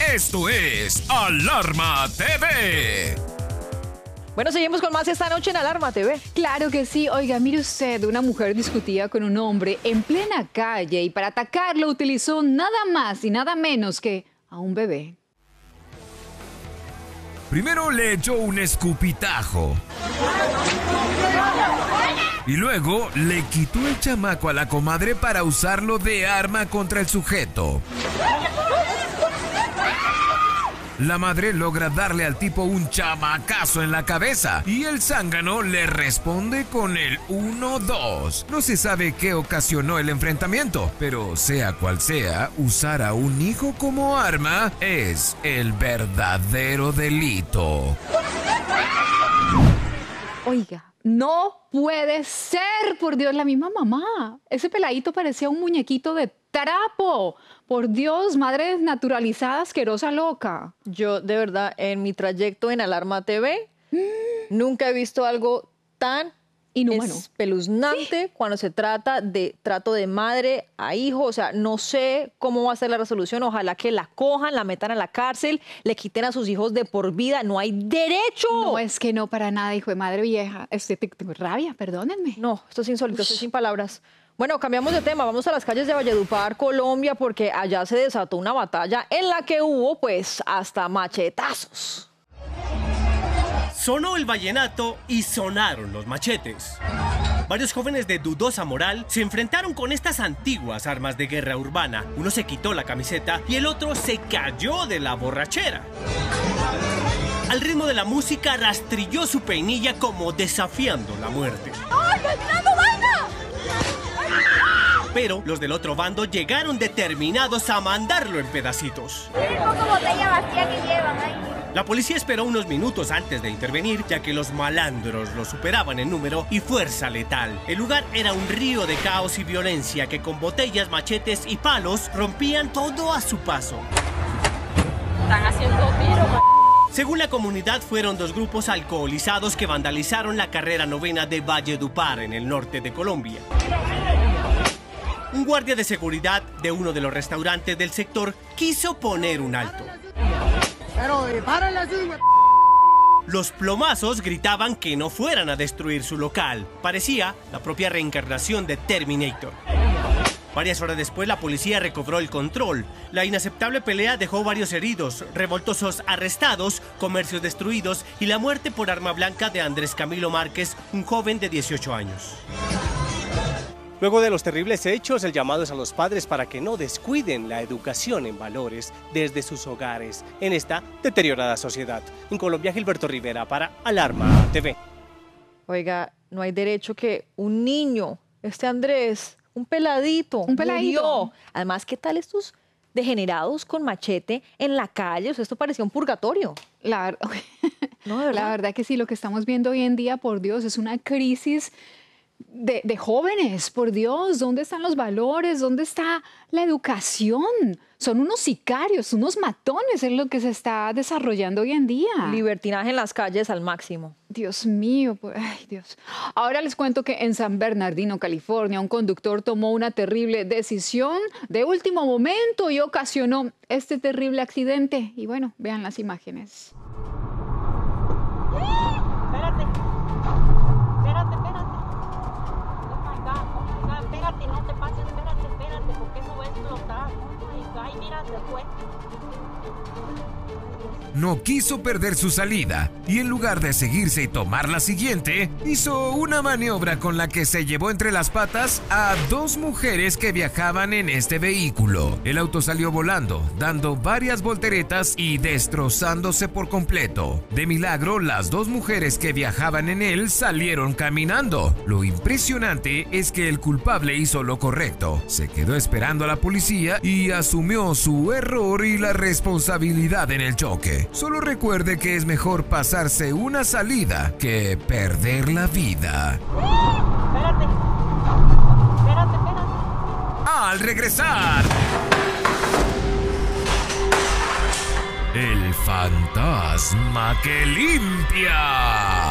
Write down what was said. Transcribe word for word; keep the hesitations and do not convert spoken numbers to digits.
Esto es Alarma T V. Bueno, seguimos con más esta noche en Alarma T V. Claro que sí. Oiga, mire usted, una mujer discutía con un hombre en plena calle y para atacarlo utilizó nada más y nada menos que a un bebé. Primero le echó un escupitajo. Y luego le quitó el chamaco a la comadre para usarlo de arma contra el sujeto. La madre logra darle al tipo un chamacazo en la cabeza y el zángano le responde con el uno dos. No se sabe qué ocasionó el enfrentamiento, pero sea cual sea, usar a un hijo como arma es el verdadero delito. Oiga, no puede ser, por Dios, la misma mamá. Ese peladito parecía un muñequito de trapo. Por Dios, madre desnaturalizada, asquerosa, loca. Yo, de verdad, en mi trayecto en Alarma T V, mm. nunca he visto algo tan inhumano, espeluznante ¿Sí? cuando se trata de trato de madre a hijo. O sea, no sé cómo va a ser la resolución. Ojalá que la cojan, la metan a la cárcel, le quiten a sus hijos de por vida. No hay derecho. No, es que no, para nada, hijo de madre vieja. Este, tengo rabia, perdónenme. No, esto es insólito, estoy sin palabras. Bueno, cambiamos de tema, vamos a las calles de Valledupar, Colombia, porque allá se desató una batalla en la que hubo, pues, hasta machetazos. Sonó el vallenato y sonaron los machetes. Varios jóvenes de dudosa moral se enfrentaron con estas antiguas armas de guerra urbana. Uno se quitó la camiseta y el otro se cayó de la borrachera. Al ritmo de la música rastrilló su peinilla como desafiando la muerte. ¡Ay, estoy tirando vaina! Pero los del otro bando llegaron determinados a mandarlo en pedacitos. Botella vacía que llevan ahí. La policía esperó unos minutos antes de intervenir, ya que los malandros lo superaban en número y fuerza letal. El lugar era un río de caos y violencia que con botellas, machetes y palos rompían todo a su paso. Están haciendo piro. Según la comunidad, fueron dos grupos alcoholizados que vandalizaron la carrera novena de Valledupar, en el norte de Colombia. Un guardia de seguridad de uno de los restaurantes del sector quiso poner un alto. Pero párale así, güey. Los plomazos gritaban que no fueran a destruir su local. Parecía la propia reencarnación de Terminator. Varias horas después, la policía recobró el control. La inaceptable pelea dejó varios heridos, revoltosos arrestados, comercios destruidos y la muerte por arma blanca de Andrés Camilo Márquez, un joven de dieciocho años. Luego de los terribles hechos, el llamado es a los padres para que no descuiden la educación en valores desde sus hogares en esta deteriorada sociedad. En Colombia, Gilberto Rivera para Alarma T V. Oiga, no hay derecho que un niño, este Andrés, un peladito, un peladito. Murió. Además, ¿qué tal estos degenerados con machete en la calle? O sea, esto parecía un purgatorio. La, no, ¿de verdad? La verdad que sí, lo que estamos viendo hoy en día, por Dios, es una crisis De, de jóvenes, por Dios. ¿Dónde están los valores? ¿Dónde está la educación? Son unos sicarios, unos matones, es lo que se está desarrollando hoy en día. Libertinaje en las calles al máximo. Dios mío, pues, ay Dios. Ahora les cuento que en San Bernardino, California, un conductor tomó una terrible decisión de último momento y ocasionó este terrible accidente. Y bueno, vean las imágenes. Espérate. Espérate, espérate. Espérate, no te pases, espérate, espérate, porque eso va a explotar. Ay, mira, se fue. No quiso perder su salida y en lugar de seguirse y tomar la siguiente, hizo una maniobra con la que se llevó entre las patas a dos mujeres que viajaban en este vehículo. El auto salió volando, dando varias volteretas y destrozándose por completo. De milagro, las dos mujeres que viajaban en él salieron caminando. Lo impresionante es que el culpable hizo lo correcto. Se quedó esperando a la policía y asumió su error y la responsabilidad en el choque. Solo recuerde que es mejor pasarse una salida que perder la vida. Espérate. Espérate, espérate. Al regresar, el fantasma que limpia.